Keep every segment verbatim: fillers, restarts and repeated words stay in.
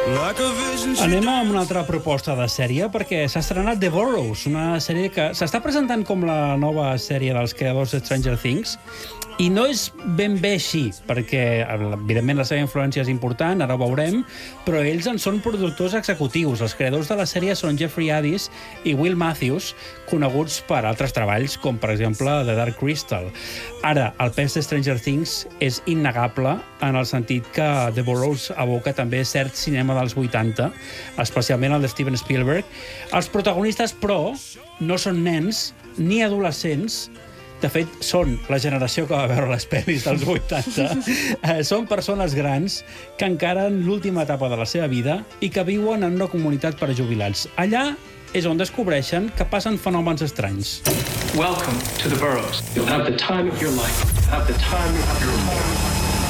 Anem amb una altra proposta de sèrie, perquè s'ha estrenat The Burrows, una sèrie que s'està presentant com la nova sèrie dels creadors de Stranger Things, i no és ben bé així, perquè, evidentment, la seva influència és important, ara ho veurem, però ells en són productors executius. Els creadors de la sèrie són Jeffrey Addis i Will Matthews, coneguts per altres treballs, com, per exemple, The Dark Crystal. Ara, el pes de Stranger Things és innegable en el sentit que The Burrows evoca també cert cinema dels vuitanta, especialment el de Steven Spielberg. Els protagonistes, però, no són nens ni adolescents. De fet, són la generació que va veure les pel·lis dels vuitanta. Eh, són persones grans que encaren l'última etapa de la seva vida i que viuen en una comunitat per a jubilats. Allà és on descobreixen que passen fenòmens estranys. Welcome to the Burrows. You'll have the time of your life. Have the time of your life.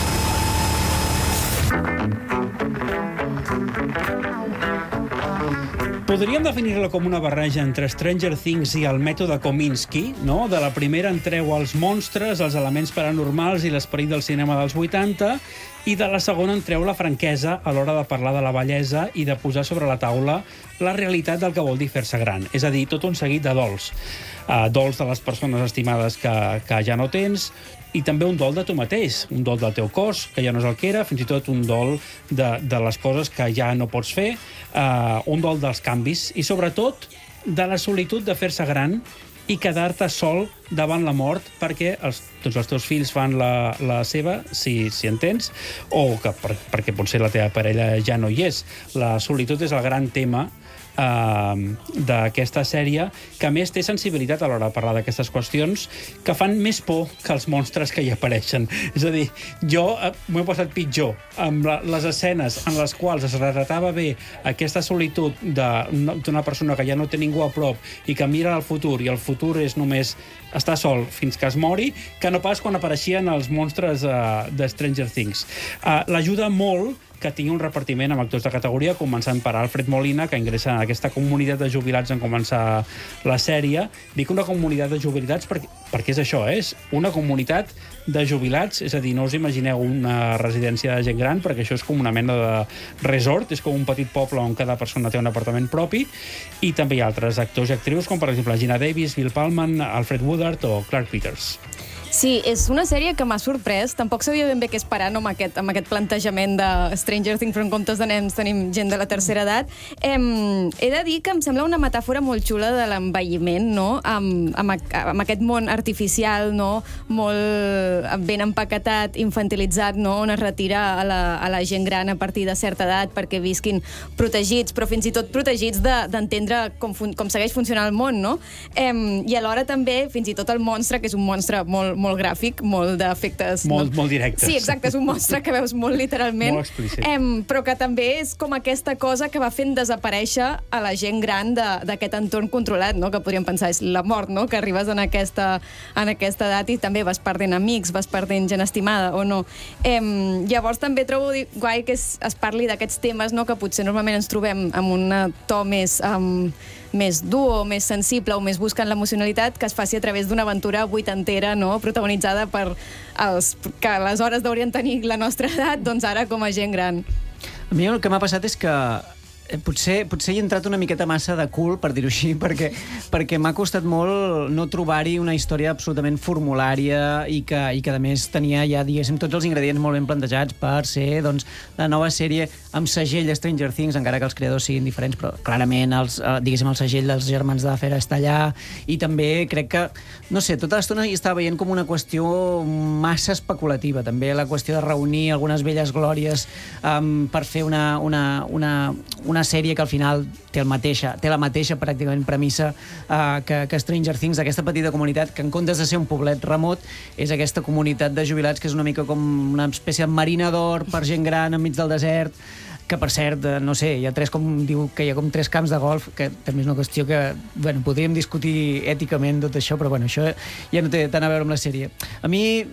Podríem definir-la com una barreja entre Stranger Things i el mètode Kominsky, no? De la primera en treu els monstres, els elements paranormals i l'esperit del cinema dels vuitanta, i de la segona en treu la franquesa a l'hora de parlar de la bellesa i de posar sobre la taula la realitat del que vol dir fer-se gran. És a dir, tot un seguit de dols. Uh, dols de les persones estimades que, que ja no tens, i també un dol de tu mateix, un dol del teu cos, que ja no és el que era, fins i tot un dol de, de les coses que ja no pots fer, uh, un dol dels canvis, i sobretot de la solitud de fer-se gran i quedar-te sol davant la mort perquè els, tots els teus fills fan la, la seva, si, si en tens, o que per, perquè potser la teva parella ja no hi és. La solitud és el gran tema Uh, d'aquesta sèrie, que a més té sensibilitat a l'hora de parlar d'aquestes qüestions, que fan més por que els monstres que hi apareixen. És a dir, jo uh, m'ho he passat pitjor amb la, les escenes en les quals es retratava bé aquesta solitud d'una persona que ja no té ningú a prop i que mira al futur, i el futur és només estar sol fins que es mori, que no pas quan apareixien els monstres uh, de Stranger Things. Uh, l'ajuda molt que tingui un repartiment amb actors de categoria, començant per Alfred Molina, que ingressa en aquesta comunitat de jubilats en començar la sèrie. Dic una comunitat de jubilats perquè, perquè és això, eh? És una comunitat de jubilats, és a dir, no us imagineu una residència de gent gran, perquè això és com una mena de resort, és com un petit poble on cada persona té un apartament propi, i també hi ha altres actors i actrius, com per exemple Gina Davis, Bill Pullman, Alfred Woodard o Clark Peters. Sí, és una sèrie que m'ha sorprès. Tampoc sabia ben bé què esperar, no, amb, aquest, amb aquest plantejament de Stranger Things, però en comptes de nens tenim gent de la tercera edat. Em, he de dir que em sembla una metàfora molt xula de l'envelliment, no? Amb, amb, amb aquest món artificial, no? Molt ben empaquetat, infantilitzat, no? On es retira a la, a la gent gran a partir de certa edat perquè visquin protegits, però fins i tot protegits d'entendre de, com, fun, com segueix funcionant el món, no? Em, I alhora també, fins i tot el monstre, que és un monstre molt molt gràfic, molt d'efectes... Molt, no? molt directes. Sí, exacte, és un monstre que veus molt literalment. Molt explícit. Em, però que també és com aquesta cosa que va fent desaparèixer a la gent gran d'aquest entorn controlat, no? Que podríem pensar és la mort, no? Que arribes en aquesta, en aquesta edat i també vas perdent amics, vas perdent gent estimada, o no? Em, llavors també trobo guai que es, es parli d'aquests temes, no? Que potser normalment ens trobem amb un to més... Um, més dur o més sensible o més buscant l'emocionalitat, que es faci a través d'una aventura vuitantera, no? Protagonitzada per els que aleshores haurien tenir la nostra edat, doncs ara com a gent gran. A mi el que m'ha passat és que potser, potser hi he entrat una miqueta massa de cul, per dir-ho així, perquè, perquè m'ha costat molt no trobar-hi una història absolutament formulària i que, i que a més tenia ja, diguéssim, tots els ingredients molt ben plantejats per ser, doncs, la nova sèrie amb segell Stranger Things, encara que els creadors siguin diferents, però clarament els, diguéssim, el segell dels germans de Fer està allà, i també crec que, no sé, tota l'estona hi estava veient com una qüestió massa especulativa, també la qüestió de reunir algunes velles glòries um, per fer una, una, una, una una sèrie que al final té, el mateixa, té la mateixa pràcticament premissa uh, que, que Stranger Things, aquesta petita comunitat que en comptes de ser un poblet remot és aquesta comunitat de jubilats que és una mica com una espècie de marina d'or per gent gran enmig del desert, que per cert, no sé, hi ha tres, com diu, que hi ha com tres camps de golf, que també és una qüestió que, bueno, podríem discutir èticament tot això, però bueno, això ja no té tant a veure amb la sèrie. A mi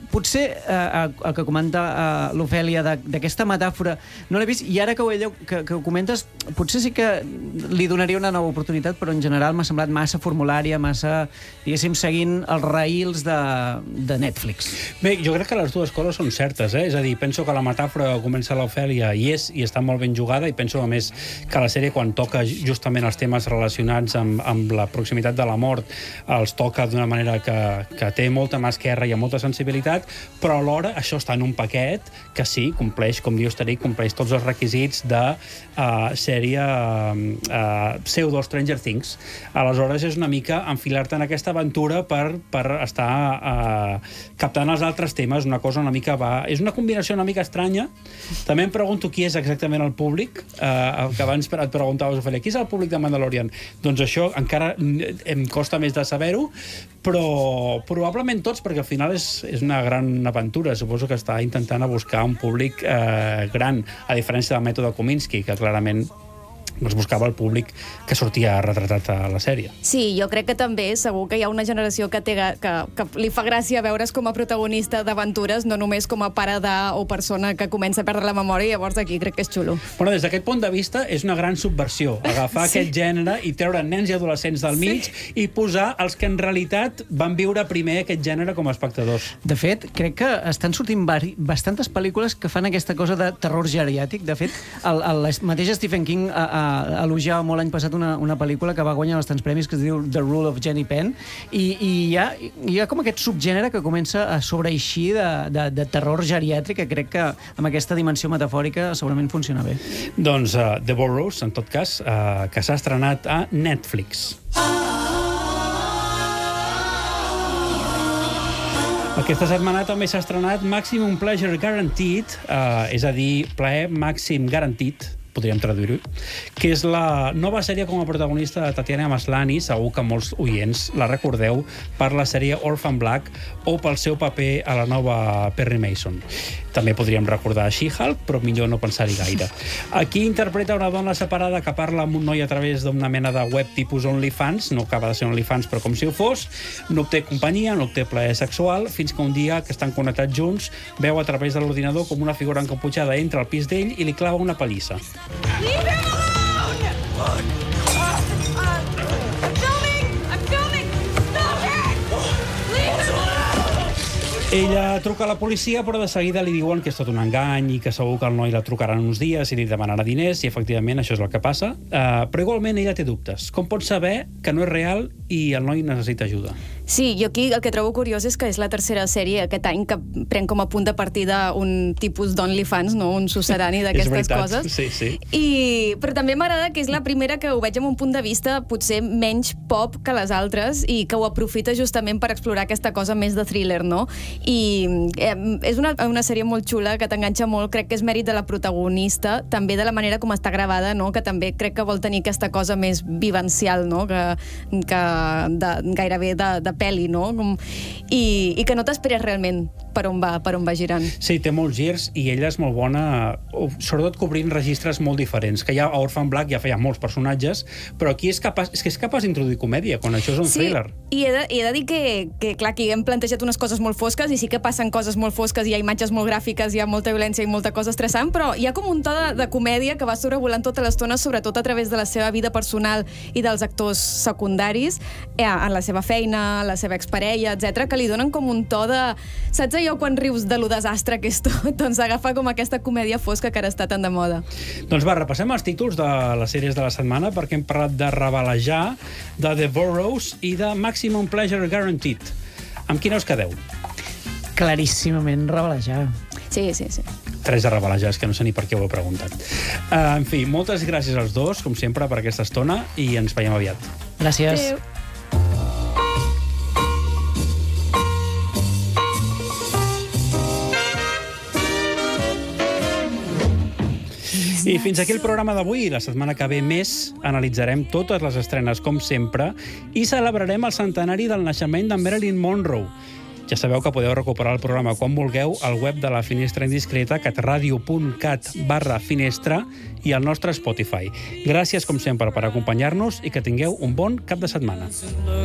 potser eh, el que comenta eh, l'Ofèlia d'aquesta metàfora no l'he vist, i ara que ho, que, que ho comentes, potser sí que li donaria una nova oportunitat, però en general m'ha semblat massa formulària, massa, diguéssim, seguint els raïls de, de Netflix. Bé, jo crec que les dues coses són certes, eh? És a dir, penso que la metàfora que comença l'Ofèlia hi és i està molt ben jugada, i penso, a més, que la sèrie, quan toca justament els temes relacionats amb, amb la proximitat de la mort, els toca d'una manera que, que té molta mà esquerra i amb molta sensibilitat, però alhora això està en un paquet que sí, compleix, com diu Estaric, compleix tots els requisits de uh, sèrie uh, pseudo Stranger Things. Aleshores és una mica enfilar-te en aquesta aventura per, per estar uh, captant els altres temes, una cosa una mica va... És una combinació una mica estranya. També em pregunto qui és exactament el públic, uh, que abans et preguntaves, Ofèlia, qui és el públic de Mandalorian? Doncs això encara em costa més de saber-ho, però probablement tots, perquè al final és, és una gran aventura. Suposo que està intentant a buscar un públic eh, gran, a diferència del mètode Kominsky, que clarament doncs buscava el públic que sortia retratat a la sèrie. Sí, jo crec que també segur que hi ha una generació que, té, que, que li fa gràcia veure's com a protagonista d'aventures, no només com a pare de o persona que comença a perdre la memòria, i llavors aquí crec que és xulo. Bueno, des d'aquest punt de vista és una gran subversió, agafar sí. aquest gènere i treure nens i adolescents del mig sí. i posar els que en realitat van viure primer aquest gènere com a espectadors. De fet, crec que estan sortint bastantes pel·lícules que fan aquesta cosa de terror geriàtic. De fet, el, el mateix Stephen King a, a elogiava molt l'any passat una, una pel·lícula que va guanyar bastants premis, que es diu The Rule of Jenny Penn, i, i hi, ha, hi ha com aquest subgènere que comença a sobreeixir de, de, de terror geriàtric, que crec que amb aquesta dimensió metafòrica segurament funciona bé. Doncs uh, The Burrows, en tot cas, uh, que s'ha estrenat a Netflix. Aquesta setmana també s'ha estrenat Maximum Pleasure Guaranteed, uh, és a dir, plaer màxim garantit, podríem traduir-ho, que és la nova sèrie com a protagonista de Tatiana Maslany. Segur que molts oients la recordeu per la sèrie Orphan Black o pel seu paper a la nova Perry Mason. També podríem recordar She-Hulk, però millor no pensar-hi gaire. Aquí interpreta una dona separada que parla amb un noi a través d'una mena de web tipus OnlyFans, no acaba de ser OnlyFans, però com si ho fos, no obté companyia, no obté plaer sexual, fins que un dia que estan connectats junts, veu a través de l'ordinador com una figura encaputxada entra al pis d'ell i li clava una pallissa. Leave him alone! Uh, uh, I'm filming! I'm filming! Stop it! Leave him alone! Ella truca a la policia, però de seguida li diuen que és tot un engany i que segur que el noi la trucarà en uns dies i li demanarà diners, i efectivament això és el que passa. Uh, però igualment ella té dubtes. Com pot saber que no és real i el noi necessita ajuda? Sí, jo aquí el que trobo curiós és que és la tercera sèrie aquest any que pren com a punt de partida un tipus d'OnlyFans, no? Un sucedani d'aquestes coses. Sí, sí. I... Però també m'agrada que és la primera que ho veig amb un punt de vista potser menys pop que les altres i que ho aprofita justament per explorar aquesta cosa més de thriller, no? I eh, és una, una sèrie molt xula que t'enganxa molt, crec que és mèrit de la protagonista, també de la manera com està gravada, no? Que també crec que vol tenir aquesta cosa més vivencial, no? Que, que de, gairebé de, de pel·li, no? I, i que no t'esperes realment per on va, per on va girant. Sí, té molts girs i ella és molt bona, sobretot cobrint registres molt diferents, que ja a Orphan Black ja feia molts personatges, però aquí és capaç, és que és capaç d'introduir comèdia, quan això és un sí, thriller. I he de, he de dir que, que, clar, aquí hem plantejat unes coses molt fosques i sí que passen coses molt fosques, hi ha imatges molt gràfiques, hi ha molta violència i molta cosa estressant, però hi ha com un to de, de comèdia que va sobrevolant tota l'estona, sobretot a través de la seva vida personal i dels actors secundaris, eh, en la seva feina, la seva exparella, etcètera, que li donen com un to de... Saps allò quan rius de lo desastre que és tot? Doncs agafa com aquesta comèdia fosca que ara està tan de moda. Doncs va, repassem els títols de les sèries de la setmana, perquè hem parlat de Ravalejar, de The Burrows i de Maximum Pleasure Guaranteed. Amb quina us quedeu? Claríssimament Ravalejar. Sí, sí, sí. Tres de Ravalejar, és que no sé ni per què ho he preguntat. Uh, en fi, moltes gràcies als dos, com sempre, per aquesta estona, i ens veiem aviat. Gràcies. Adéu. I fins aquí el programa d'avui. La setmana que ve més analitzarem totes les estrenes, com sempre, i celebrarem el centenari del naixement de Marilyn Monroe. Ja sabeu que podeu recuperar el programa quan vulgueu al web de la Finestra Indiscreta, catradio punt cat barra finestra, i al nostre Spotify. Gràcies, com sempre, per acompanyar-nos i que tingueu un bon cap de setmana.